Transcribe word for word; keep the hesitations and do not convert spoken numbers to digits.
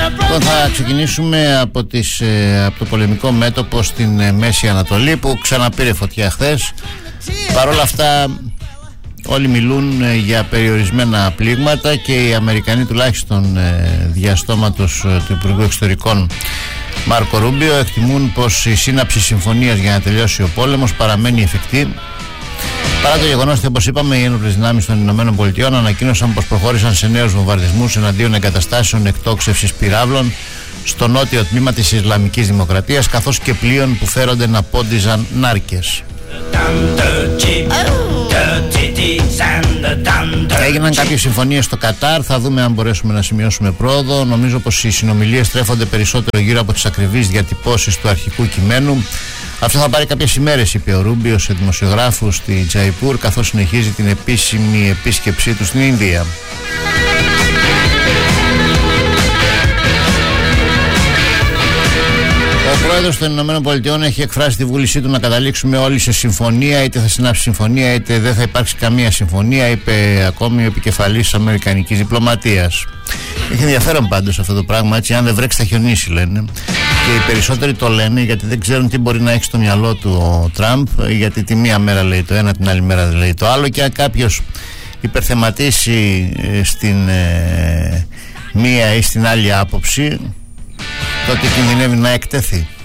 Λοιπόν, θα ξεκινήσουμε από, τις, από το πολεμικό μέτωπο στην Μέση Ανατολή που ξαναπήρε φωτιά χθες. Παρ' όλα αυτά όλοι μιλούν για περιορισμένα πλήγματα και οι Αμερικανοί, τουλάχιστον διαστόματος του Υπουργού Εξωτερικών Μάρκο Ρούμπιο, εκτιμούν πως η σύναψη συμφωνίας για να τελειώσει ο πόλεμος παραμένει εφικτή, παρά το γεγονός ότι, όπως είπαμε, οι ένοπλες δυνάμεις των Ηνωμένων Πολιτειών ανακοίνωσαν πως προχώρησαν σε νέους βομβαρδισμούς εναντίον εγκαταστάσεων εκτόξευσης πυράβλων στο νότιο τμήμα της Ισλαμικής Δημοκρατίας, καθώς και πλοίων που φέρονται να πόντιζαν νάρκες. Έγιναν κάποιες συμφωνίες στο Κατάρ. Θα δούμε αν μπορέσουμε να σημειώσουμε πρόοδο. Νομίζω πως οι συνομιλίες στρέφονται περισσότερο γύρω από τις ακριβείς διατυπώσεις του αρχικού κειμένου. Αυτό θα πάρει κάποιες ημέρες, είπε ο Ρούμπιο σε δημοσιογράφους στη Τζαϊπούρ, καθώς συνεχίζει την επίσημη επίσκεψή του στην Ινδία. Ο πρόεδρος των Ηνωμένων Πολιτειών έχει εκφράσει τη βούλησή του να καταλήξουμε όλοι σε συμφωνία, είτε θα συνάψει συμφωνία είτε δεν θα υπάρξει καμία συμφωνία, είπε ακόμη ο επικεφαλής αμερικανικής διπλωματίας. Έχει ενδιαφέρον πάντως αυτό το πράγμα, έτσι, αν δεν βρέξει θα χιονίσει, λένε. Και οι περισσότεροι το λένε γιατί δεν ξέρουν τι μπορεί να έχει στο μυαλό του ο Τραμπ, γιατί τη μία μέρα λέει το ένα, την άλλη μέρα λέει το άλλο, και αν κάποιος υπερθεματίσει στην ε, μία ή στην άλλη άποψη, τότε κινδυνεύει να εκτεθεί.